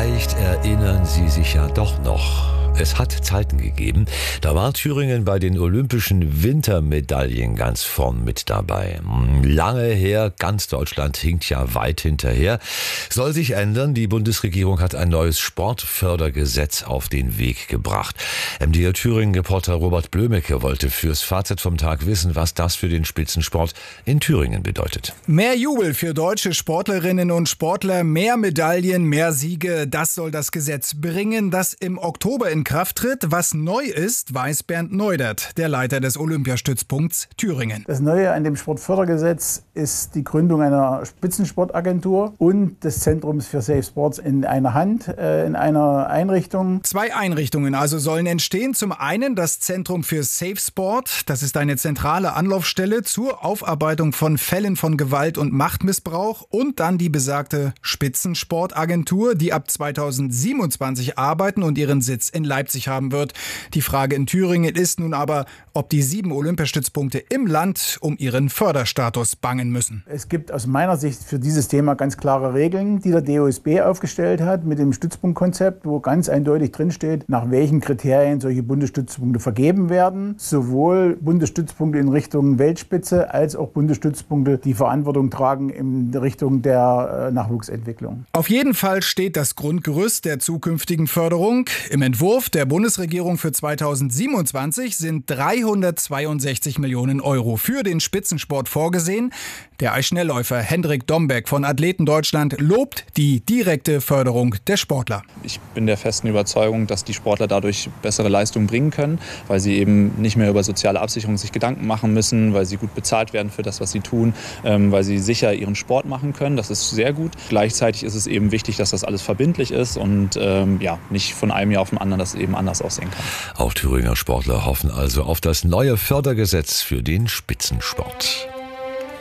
Vielleicht erinnern Sie sich ja doch noch. Es hat Zeiten gegeben, da war Thüringen bei den Olympischen Wintermedaillen ganz vorn mit dabei. Lange her, ganz Deutschland hinkt ja weit hinterher. Soll sich ändern, die Bundesregierung hat ein neues Sportfördergesetz auf den Weg gebracht. MDR Thüringen-Reporter Robert Blömecke wollte fürs Fazit vom Tag wissen, was das für den Spitzensport in Thüringen bedeutet. Mehr Jubel für deutsche Sportlerinnen und Sportler, mehr Medaillen, mehr Siege. Das soll das Gesetz bringen, das im Oktober in Kraft tritt. Was neu ist, weiß Bernd Neudert, der Leiter des Olympiastützpunkts Thüringen. Das Neue an dem Sportfördergesetz ist die Gründung einer Spitzensportagentur und des Zentrums für Safe Sports in einer Hand, in einer Einrichtung. 2 Einrichtungen also sollen entstehen. Zum einen das Zentrum für Safe Sport. Das ist eine zentrale Anlaufstelle zur Aufarbeitung von Fällen von Gewalt und Machtmissbrauch. Und dann die besagte Spitzensportagentur, die ab 2027 arbeiten und ihren Sitz in Leipzig haben wird. Die Frage in Thüringen ist nun aber, ob die 7 Olympiastützpunkte im Land um ihren Förderstatus bangen müssen. Es gibt aus meiner Sicht für dieses Thema ganz klare Regeln, die der DOSB aufgestellt hat mit dem Stützpunktkonzept, wo ganz eindeutig drinsteht, nach welchen Kriterien solche Bundesstützpunkte vergeben werden. Sowohl Bundesstützpunkte in Richtung Weltspitze als auch Bundesstützpunkte, die Verantwortung tragen in Richtung der Nachwuchsentwicklung. Auf jeden Fall steht das Grundgerüst der zukünftigen Förderung. Im Entwurf der Bundesregierung für 2027 sind 362 Millionen Euro für den Spitzensport vorgesehen. Der Eisschnellläufer Hendrik Dombeck von Athleten Deutschland lobt die direkte Förderung der Sportler. Ich bin der festen Überzeugung, dass die Sportler dadurch bessere Leistungen bringen können, weil sie eben nicht mehr über soziale Absicherung sich Gedanken machen müssen, weil sie gut bezahlt werden für das, was sie tun, weil sie sicher ihren Sport machen können. Das ist sehr gut. Gleichzeitig ist es eben wichtig, dass das alles verbindlich ist und nicht von einem Jahr auf den anderen das eben anders aussehen kann. Auch Thüringer Sportler hoffen also auf das neue Fördergesetz für den Spitzensport.